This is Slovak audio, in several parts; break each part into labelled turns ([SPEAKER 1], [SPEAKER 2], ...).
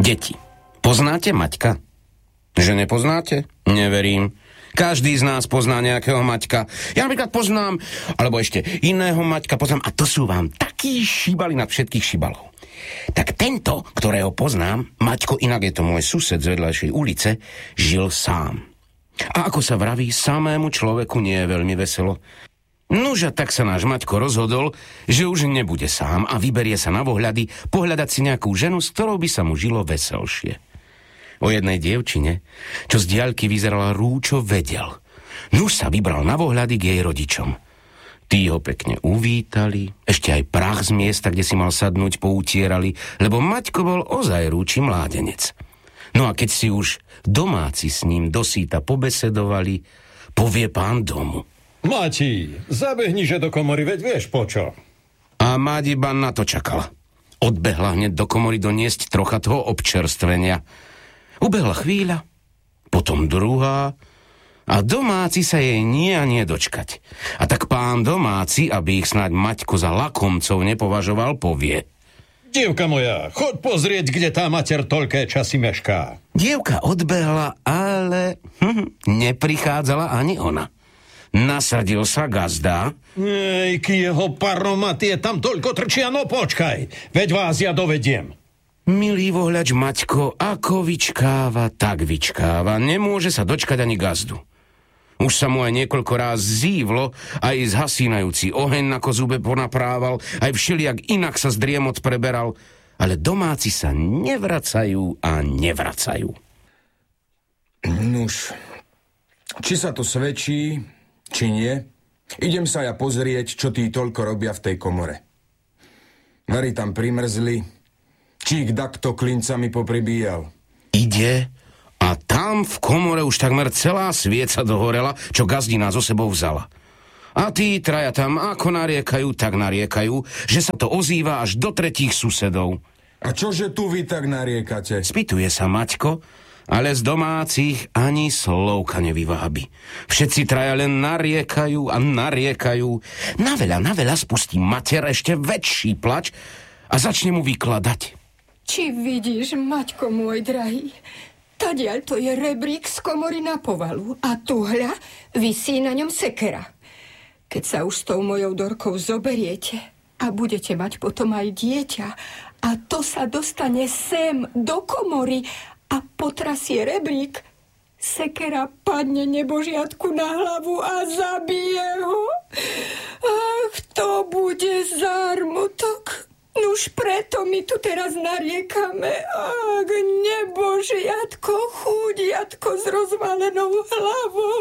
[SPEAKER 1] Deti, poznáte Maťka? Že nepoznáte? Neverím. Každý z nás pozná nejakého Maťka. Ja napríklad poznám, alebo ešte iného Maťka poznám, a to sú vám takí šibali nad všetkých šibalov. Tak tento, ktorého poznám, Maťko, inak je to môj sused z vedľajšej ulice, žil sám. A ako sa vraví, samému človeku nie je veľmi veselo. Nuža, tak sa náš Maťko rozhodol, že už nebude sám a vyberie sa na vohľady pohľadať si nejakú ženu, s ktorou by sa mu žilo veselšie. O jednej dievčine, čo z diaľky vyzerala rúčo, vedel. Nuž sa vybral na vohľady k jej rodičom. Tí ho pekne uvítali, ešte aj prach z miesta, kde si mal sadnúť, poutierali, lebo Maťko bol ozaj rúči mládenec. No a keď si už domáci s ním dosýta pobesedovali, povie pán domu:
[SPEAKER 2] Mati, zabehniže do komory, veď vieš počo.
[SPEAKER 1] A Máť iba na to čakala. Odbehla hneď do komory doniesť trocha toho občerstvenia. Ubehla chvíľa, potom druhá, a domáci sa jej nie a nie dočkať. A tak pán domáci, aby ich snáď Maťko za lakomcov nepovažoval, povie:
[SPEAKER 2] Dievka moja, choď pozrieť, kde tá mater toľké časy mešká.
[SPEAKER 1] Dievka odbehla, ale neprichádzala ani ona. Nasadil sa gazda.
[SPEAKER 2] Ej, k jeho paromatie, tam toľko trčia, no počkaj, veď vás ja dovediem.
[SPEAKER 1] Milý vohľač Maťko, ako vyčkáva, tak vyčkáva. Nemôže sa dočkať ani gazdu. Už sa mu aj niekoľko ráz zívlo, aj zhasínajúci oheň na kozube ponaprával, aj všelijak inak sa z driemot preberal, ale domáci sa nevracajú a nevracajú.
[SPEAKER 3] Nuž, či sa to svedčí, či nie, idem sa ja pozrieť, čo tí toľko robia v tej komore. Vari tam primrzli, či ich dakto klincami popribíjal.
[SPEAKER 1] Ide a tam v komore už takmer celá svieca dohorela, čo gazdina so sebou vzala. A tí traja tam ako nariekajú, tak nariekajú, že sa to ozýva až do tretích susedov.
[SPEAKER 3] A čože tu vy tak nariekate?
[SPEAKER 1] Spýtuje sa Maťko, ale z domácich ani slovka nevyvábi. Všetci traja len nariekajú a nariekajú. Naveľa spustí mater ešte väčší plač a začne mu vykladať.
[SPEAKER 4] Či vidíš, Maťko môj drahý, tadiaľ to je rebrík z komory na povalu a tuhľa visí na ňom sekera. Keď sa už s tou mojou Dorkou zoberiete a budete mať potom aj dieťa a to sa dostane sem do komory a potrasie rebrík, sekera padne nebožiatku na hlavu a zabije ho. Ach, to bude zármutok. Nuž preto my tu teraz nariekame. Ach, nebožiatko, chúdiatko s rozvalenou hlavou.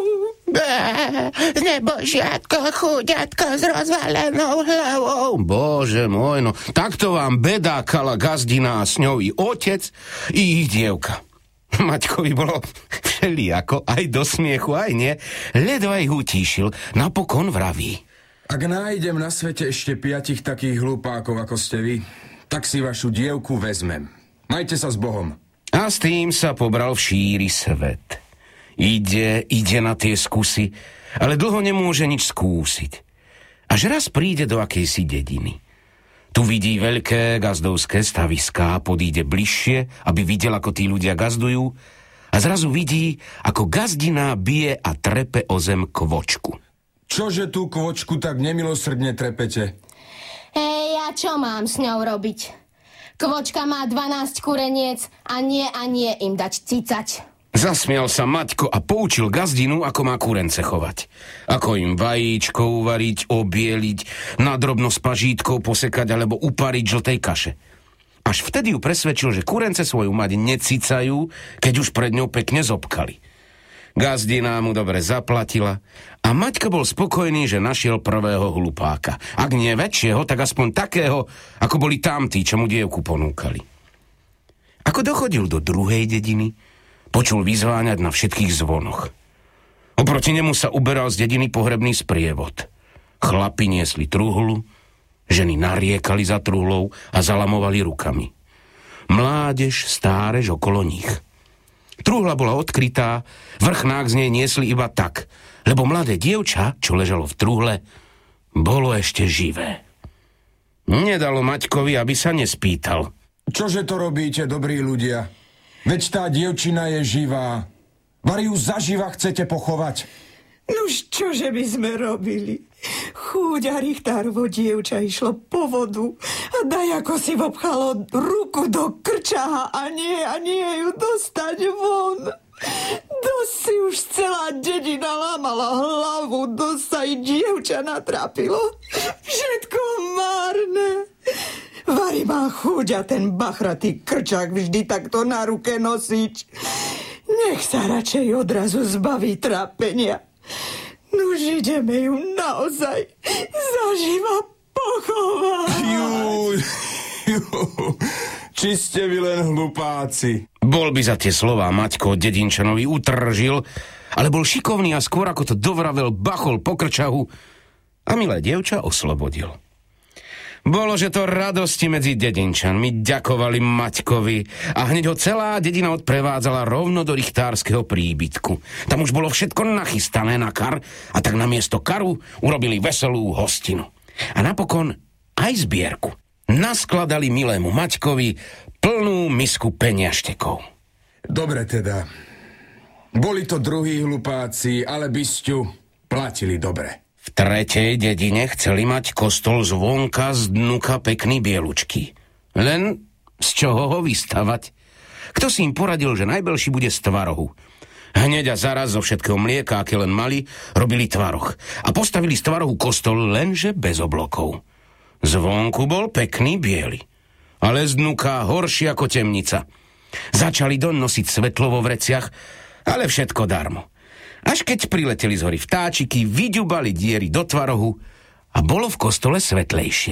[SPEAKER 1] Nebožiatko, chúdiatko s rozvalenou hlavou. Bože môj, no takto vám bedákala gazdina a s ňou i otec, i ich dievka. Maťkovi bolo všelijako, aj do smiechu, aj nie. Ledva ich utíšil, napokon vraví:
[SPEAKER 3] Ak nájdem na svete ešte 5 takých hlupákov, ako ste vy, tak si vašu dievku vezmem. Majte sa s Bohom.
[SPEAKER 1] A s tým sa pobral v šíri svet. Ide na tie skúsy, ale dlho nemôže nič skúsiť. Až raz príde do akejsi dediny. Tu vidí veľké gazdovské staviská, podíde bližšie, aby videl, ako tí ľudia gazdujú, a zrazu vidí, ako gazdina bije a trepe o zem kvočku.
[SPEAKER 3] Čože tú kvočku tak nemilosrdne trepete?
[SPEAKER 5] A čo mám s ňou robiť? Kvočka má 12 kureniec a nie im dať cicať.
[SPEAKER 1] Zasmial sa Maťko a poučil gazdinu, ako má kurence chovať. Ako im vajíčko uvariť, obieliť, nadrobno s pažítkou posekať alebo upariť žltej kaše. Až vtedy ju presvedčil, že kurence svoju mať necicajú, keď už pred ňou pekne zobkali. Gazdina mu dobre zaplatila a Maťko bol spokojný, že našiel prvého hlupáka. Ak nie väčšieho, tak aspoň takého, ako boli tamtí, čo mu dievku ponúkali. Ako dochodil do druhej dediny, počul vyzváňať na všetkých zvonoch. Oproti nemu sa uberal z dediny pohrebný sprievod. Chlapi niesli truhlu, ženy nariekali za truhlou a zalamovali rukami. Mládež, stárež okolo nich. Truhla bola odkrytá, vrchnák z nej niesli iba tak, lebo mladé dievča, čo ležalo v truhle, bolo ešte živé. Nedalo Maťkovi, aby sa nespýtal:
[SPEAKER 3] Čože to robíte, dobrí ľudia? Veď tá dievčina je živá. Vari ju zaživa chcete pochovať?
[SPEAKER 6] Nuž čože by sme robili? Chúď a Richtárovo dievča išlo po vodu a dajako si vopchalo ruku do krčaha a nie ju dostať von. Dosť si už celá dedina lámala hlavu, dosť sa i dievča natrapilo. Všetko márne. Vari má chuť a ten bachratý krčák vždy takto na ruke nosiť. Nech sa radšej odrazu zbaví trápenia. Nuž ideme ju naozaj zaživa pochovať.
[SPEAKER 3] Či ste vy len hlupáci.
[SPEAKER 1] Bol by za tie slová Maťko Dedinčanovi utržil, ale bol šikovný a skôr ako to dovravel, bachol po krčahu a milé dievča oslobodil. Bolo, že to radosti medzi Dedinčanmi, ďakovali Maťkovi a hneď ho celá dedina odprevádzala rovno do richtárskeho príbytku. Tam už bolo všetko nachystané na kar a tak namiesto karu urobili veselú hostinu. A napokon aj zbierku. Naskladali milému Maťkovi plnú misku peniaštekov.
[SPEAKER 3] Dobre teda. Boli to druhí hlupáci, ale bysťu platili dobre.
[SPEAKER 1] V tretej dedine chceli mať kostol zvonka z dnuka pekný bielučký. Len z čoho ho vystavať? Kto si im poradil, že najbelší bude z tvarohu? Hneď a zaraz zo všetkého mlieka, aké len mali, robili tvaroh. A postavili z tvarohu kostol lenže bez oblokov. Zvonku bol pekný biely, ale z dnuka horší ako temnica. Začali doň nosiť svetlo vo vreciach, ale všetko darmo. Až keď prileteli z hory vtáčiky, vyďubali diery do tvarohu a bolo v kostole svetlejšie.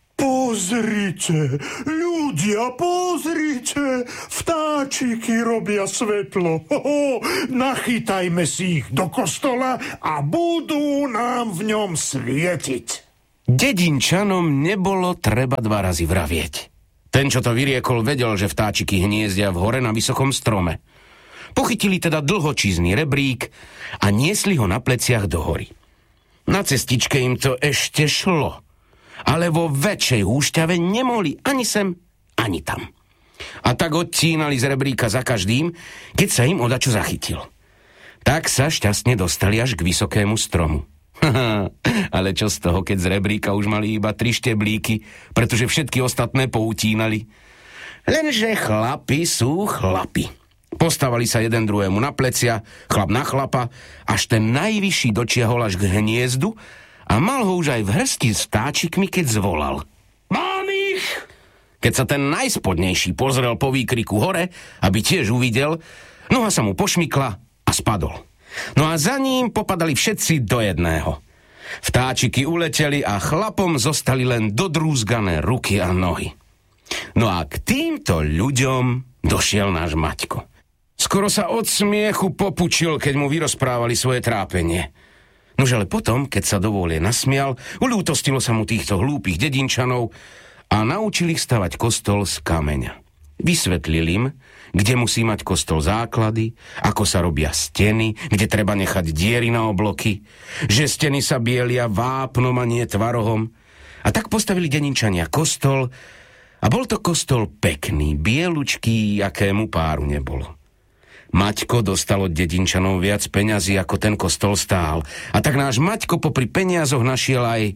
[SPEAKER 7] Pozrite, ľudia, pozrite, vtáčiky robia svetlo. Nachytajme si ich do kostola a budú nám v ňom svietiť.
[SPEAKER 1] Dedinčanom nebolo treba 2 razy vravieť. Ten, čo to vyriekol, vedel, že vtáčiky hniezdia v hore na vysokom strome. Pochytili teda dlhočízny rebrík a niesli ho na pleciach do hory. Na cestičke im to ešte šlo, ale vo väčšej húšťave nemohli ani sem, ani tam. A tak odtínali z rebríka za každým, keď sa im odačo zachytil. Tak sa šťastne dostali až k vysokému stromu. Ale čo z toho, keď z rebríka už mali iba 3 šteblíky, pretože všetky ostatné poutínali. Lenže chlapi sú chlapi. Postavali sa jeden druhému na plecia, chlap na chlapa, až ten najvyšší dočiahol až k hniezdu a mal ho už aj v hrsti s vtáčikmi, keď zvolal. Mám ich! Keď sa ten najspodnejší pozrel po výkriku hore, aby tiež uvidel, noha sa mu pošmykla a spadol. No a za ním popadali všetci do jedného. Vtáčiky uleteli a chlapom zostali len dodrúzgané ruky a nohy. No a k týmto ľuďom došiel náš Maťko. Skoro sa od smiechu popučil, keď mu vyrozprávali svoje trápenie. Nož ale potom, keď sa dovolie nasmial, uľútostilo sa mu týchto hlúpych dedinčanov a naučil ich stavať kostol z kameňa. Vysvetlil im, kde musí mať kostol základy, ako sa robia steny, kde treba nechať diery na obloky, že steny sa bielia vápnom a nie tvarohom. A tak postavili dedinčania kostol a bol to kostol pekný, bielučký, akému páru nebolo. Maťko dostal od dedinčanov viac peňazí, ako ten kostol stál. A tak náš Maťko popri peniazoch našiel aj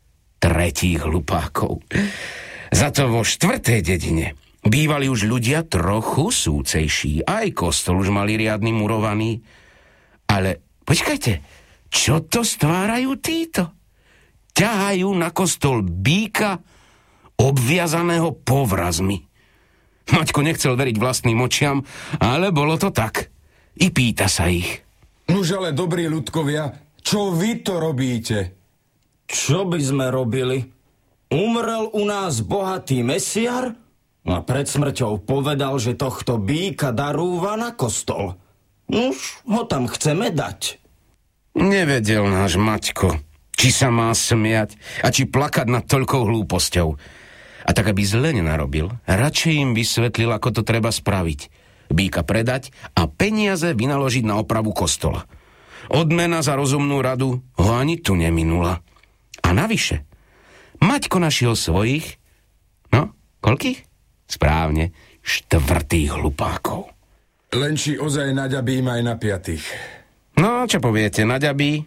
[SPEAKER 1] 3 hlupákov. Za to vo 4. dedine bývali už ľudia trochu súcejší. Aj kostol už mali riadny murovaný. Ale počkajte, čo to stvárajú títo? Ťahajú na kostol býka obviazaného povrazmi. Maťko nechcel veriť vlastným očiam, ale bolo to tak. I pýta sa ich.
[SPEAKER 3] Nuž ale dobrí ľudkovia, čo vy to robíte?
[SPEAKER 8] Čo by sme robili? Umrel u nás bohatý mesiar a pred smrťou povedal, že tohto býka darúva na kostol. Nuž, ho tam chceme dať.
[SPEAKER 1] Nevedel náš Maťko, či sa má smiať a či plakať nad toľkou hlúposťou. A tak, aby zle nenarobil, radšej im vysvetlil, ako to treba spraviť. Býka predať a peniaze vynaložiť na opravu kostola. Odmena za rozumnú radu ho ani tu neminula. A navyše, Maťko našiel svojich, koľkých? Správne, 4 hlupákov.
[SPEAKER 3] Len či ozaj naďabím aj na 5.
[SPEAKER 1] No, čo poviete, naďabí?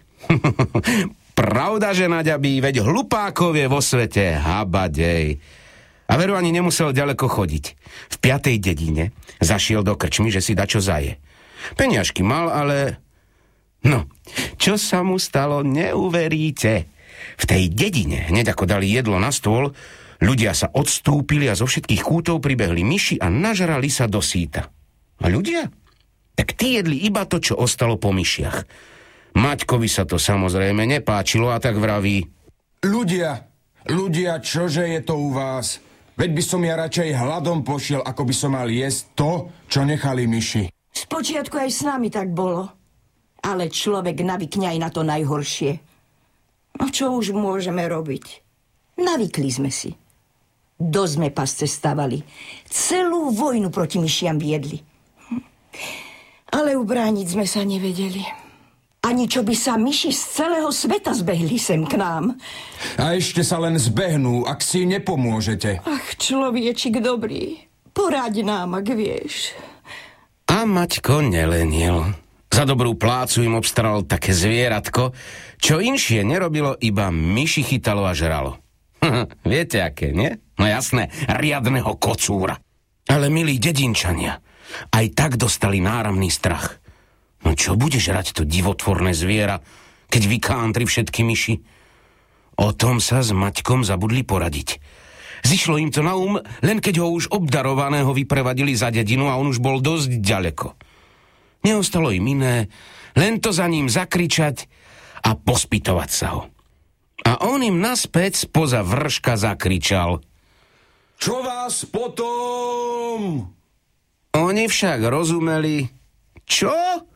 [SPEAKER 1] Pravda, že naďabí, veď hlupákov je vo svete, habadej. A veru ani nemusel ďaleko chodiť. V 5. dedine zašiel do krčmy, že si dačo zaje. Peniažky mal, ale... No, čo sa mu stalo, neuveríte. V tej dedine, hneď ako dali jedlo na stôl, ľudia sa odstúpili a zo všetkých kútov pribehli myši a nažrali sa do síta. A ľudia? Tak tí jedli iba to, čo ostalo po myšiach. Maťkovi sa to samozrejme nepáčilo a tak vraví:
[SPEAKER 3] Ľudia, čože je to u vás? Veď by som ja radšej hladom pošiel, ako by som mal jesť to, čo nechali myši.
[SPEAKER 6] Spočiatku aj s nami tak bolo. Ale človek navykne aj na to najhoršie. No čo už môžeme robiť? Navykli sme si. Dosť sme pasce stavali. Celú vojnu proti myšiam viedli. Ale ubrániť sme sa nevedeli. Ani čo by sa myši z celého sveta zbehli sem k nám.
[SPEAKER 3] A ešte sa len zbehnú, ak si nepomôžete.
[SPEAKER 6] Ach, človečik dobrý. Poraď nám, ak vieš.
[SPEAKER 1] A Maťko nelenil. Za dobrú plácu im obstaral také zvieratko, čo inšie nerobilo, iba myši chytalo a žralo. Viete aké, nie? No jasné, riadneho kocúra. Ale milí dedinčania, aj tak dostali náramný strach. No čo bude žrať to divotvorné zviera, keď vykántri všetky myši? O tom sa s Maťkom zabudli poradiť. Zišlo im to na len keď ho už obdarovaného vyprevadili za dedinu a on už bol dosť ďaleko. Neostalo im iné, len to za ním zakričať a pospytovať sa ho. A on im naspäť spoza vrška zakričal:
[SPEAKER 3] Čo vás potom?
[SPEAKER 1] Oni však rozumeli: Čo?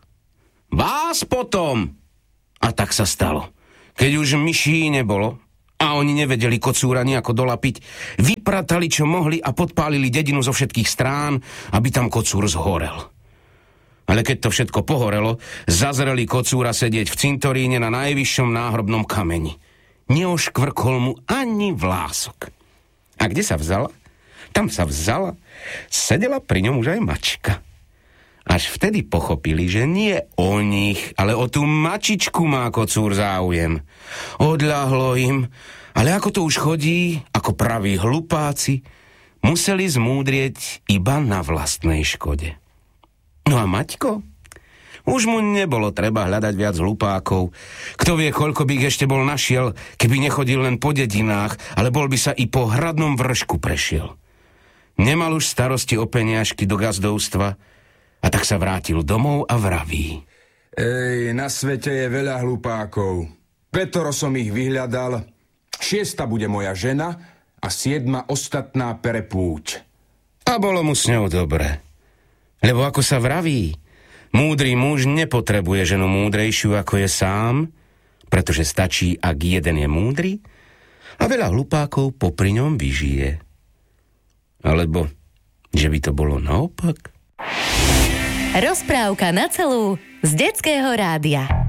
[SPEAKER 1] Vás potom? A tak sa stalo. Keď už myší nebolo a oni nevedeli kocúra nejako dolapiť, vypratali čo mohli a podpálili dedinu zo všetkých strán, aby tam kocúr zhorel. Ale keď to všetko pohorelo, zazreli kocúra sedieť v cintoríne na najvyššom náhrobnom kameni. Neoškvrkol mu ani vlások. A kde sa vzala? Tam sa vzala. Sedela pri ňom už aj Mačka. Až vtedy pochopili, že nie o nich, ale o tú mačičku má kocúr záujem. Odľahlo im, ale ako to už chodí, ako praví hlupáci, museli zmúdrieť iba na vlastnej škode. No a Maťko? Už mu nebolo treba hľadať viac hlupákov. Kto vie, koľko by ich ešte bol našiel, keby nechodil len po dedinách, ale bol by sa i po hradnom vršku prešiel. Nemal už starosti o peniažky do gazdovstva a tak sa vrátil domov a vraví:
[SPEAKER 3] Ej, na svete je veľa hlupákov. 5 som ich vyhľadal, 6 bude moja žena a 7 ostatná pere púť.
[SPEAKER 1] A bolo mu s ňou dobre. Lebo ako sa vraví, múdry muž nepotrebuje ženu múdrejšiu ako je sám, pretože stačí, ak jeden je múdry a veľa hlupákov popri ňom vyžije. Alebo, že by to bolo naopak?
[SPEAKER 9] Rozprávka na celú z Detského rádia.